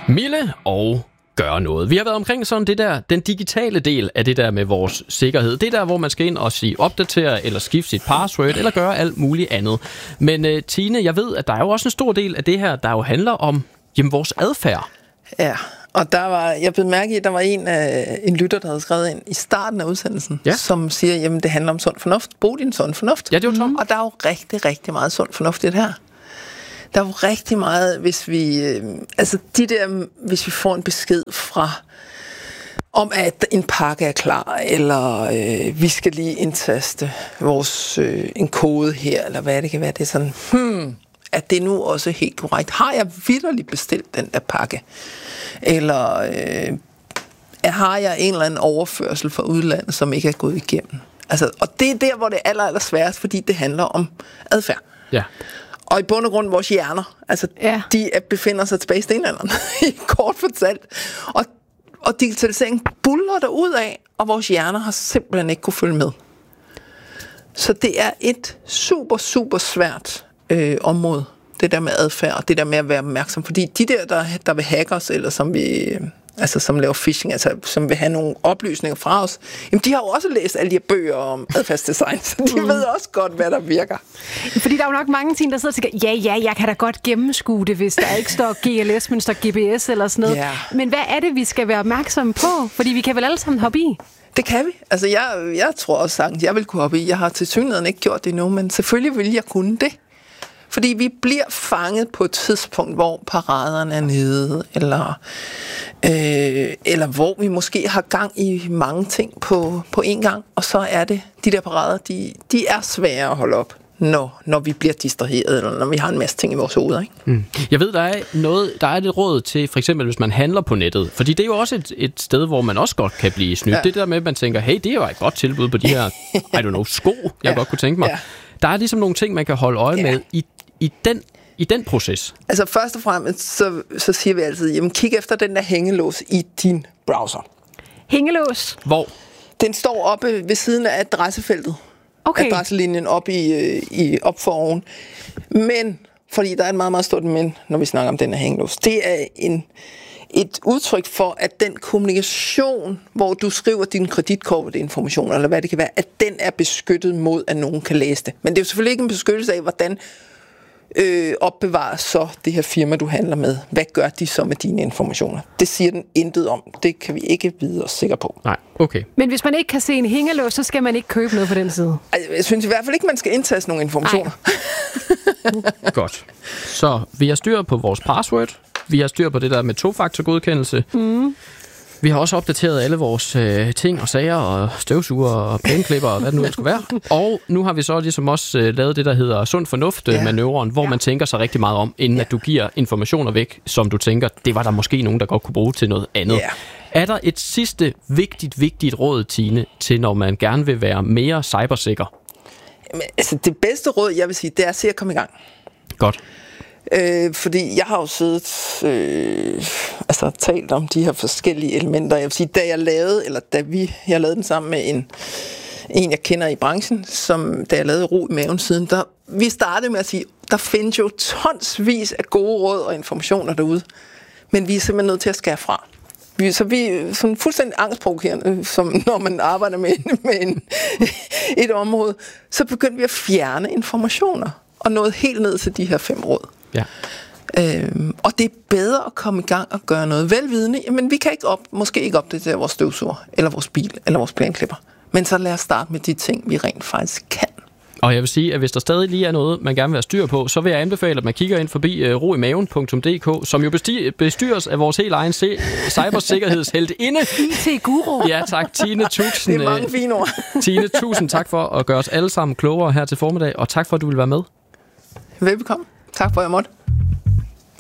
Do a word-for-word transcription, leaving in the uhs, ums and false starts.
Mille og gøre noget. Vi har været omkring sådan det der, den digitale del af det der med vores sikkerhed. Det der, hvor man skal ind og sige opdatere, eller skifte sit password, eller gøre alt muligt andet. Men uh, Tine, jeg ved, at der er jo også en stor del af det her, der jo handler om jamen, vores adfærd. Ja, og der var, jeg blev mærke i, at der var en, uh, en lytter, der havde skrevet ind i starten af udsendelsen, ja. som siger, jamen det handler om sund fornuft. Brug din sund fornuft. Ja, det er jo Tom. Og der er jo rigtig, rigtig meget sund fornuft i det her. Der er jo rigtig meget, hvis vi, øh, altså de der, hvis vi får en besked fra, om at en pakke er klar, eller øh, vi skal lige indtaste vores, øh, en kode her, eller hvad det kan være, det er sådan, hmm, er det nu også helt korrekt? Har jeg vitterligt bestilt den der pakke? Eller øh, har jeg en eller anden overførsel fra udlandet, som ikke er gået igennem? Altså, og det er der, hvor det er aller, aller sværest, fordi det handler om adfærd. Ja. Og i bund og grund vores hjerner, altså ja. de befinder sig tilbage i stenalderen, kort fortalt. Og, og digitaliseringen buller der ud af, og vores hjerner har simpelthen ikke kunne følge med. Så det er et super, super svært øh, område, det der med adfærd, og det der med at være opmærksom. Fordi de der, der, der vil hacke os, eller som vi... altså som laver phishing, altså som vil have nogle oplysninger fra os, jamen de har jo også læst alle de her bøger om adfærdsdesign, så de mm. ved også godt, hvad der virker. Fordi der er jo nok mange ting, der sidder og tænker, ja, ja, jeg kan da godt gennemskue det, hvis der ikke står G L S, men står G P S eller sådan noget. Yeah. Men hvad er det, vi skal være opmærksomme på? Fordi vi kan vel alle sammen hoppe i? Det kan vi. Altså jeg, jeg tror også sagtens, jeg vil kunne hoppe i. Jeg har tilsyneladende ikke gjort det endnu, men selvfølgelig vil jeg kunne det. Fordi vi bliver fanget på et tidspunkt, hvor paraderne er nede, eller, øh, eller hvor vi måske har gang i mange ting på, på én gang, og så er det, de der parader, de, de er svære at holde op, når, når vi bliver distraheret, eller når vi har en masse ting i vores hoveder. Ikke? Mm. Jeg ved, der er noget, der er et råd til, for eksempel hvis man handler på nettet, fordi det er jo også et, et sted, hvor man også godt kan blive snydt. Ja. Det der med, at man tænker, hey, det er jo et godt tilbud på de her, I don't know, sko, jeg ja. godt kunne tænke mig. Ja. Der er ligesom nogle ting, man kan holde øje ja. med i I den, I den proces? Altså først og fremmest, så, så siger vi altid, jamen kig efter den der hængelås i din browser. Hængelås? Hvor? Den står oppe ved siden af adressefeltet. Okay. Adresselinjen op, i, i, op for oven. Men, fordi der er et meget, meget stort men, når vi snakker om den her hængelås, det er en, et udtryk for, at den kommunikation, hvor du skriver dine kreditkortinformationer, eller hvad det kan være, at den er beskyttet mod, at nogen kan læse det. Men det er jo selvfølgelig ikke en beskyttelse af, hvordan øh, opbevarer så det her firma, du handler med. Hvad gør de så med dine informationer? Det siger den intet om. Det kan vi ikke vide os sikre på. Nej, okay. Men hvis man ikke kan se en hængelås, så skal man ikke købe noget på den side? Altså, jeg synes i hvert fald ikke, man skal indtaste nogle informationer. Godt. Så vi har styr på vores password. Vi har styr på det der med tofaktorgodkendelse. Mm. Vi har også opdateret alle vores øh, ting og sager og støvsuger og plæneklipper og hvad det nu skulle være. Og nu har vi så ligesom også øh, lavet det, der hedder sund fornuft-manøvren, ja. hvor ja. man tænker sig rigtig meget om, inden ja. at du giver informationer væk, som du tænker, det var der måske nogen, der godt kunne bruge til noget andet. Ja. Er der et sidste vigtigt, vigtigt råd, Tine, til når man gerne vil være mere cybersikker? Jamen, altså, det bedste råd, jeg vil sige, det er at se at komme i gang. Godt. Øh, fordi jeg har jo siddet øh, altså talt om de her forskellige elementer. Jeg vil sige, da jeg lavede, eller da vi, jeg lavede den sammen med en, en jeg kender i branchen, som da jeg lavede Ro i maven siden, der, vi startede med at sige, der findes jo tonsvis af gode råd og informationer derude, men vi er simpelthen nødt til at skære fra. Vi, så vi er sådan fuldstændig angstprovokerende, som når man arbejder med, med en, et område, så begyndte vi at fjerne informationer og nåede helt ned til de her fem råd. Ja. Øhm, og det er bedre at komme i gang og gøre noget velvidende. Men vi kan ikke op, måske ikke opdatere vores støvsuger, eller vores bil, eller vores plænklipper. Men så lad os starte med de ting, vi rent faktisk kan. Og jeg vil sige, at hvis der stadig lige er noget, man gerne vil have styr på, så vil jeg anbefale, at man kigger ind forbi uh, roimaven punktum d k, som jo besti- bestyres af vores helt egen se- cybersikkerhedsheltinde. I T-guru. Ja, tak. Tine, tusind. Det er mange fine ord. Tine, tusind tak for at gøre os alle sammen klogere her til formiddag, og tak for, at du vil være med. Velbekomme. Tak for, at jeg måtte.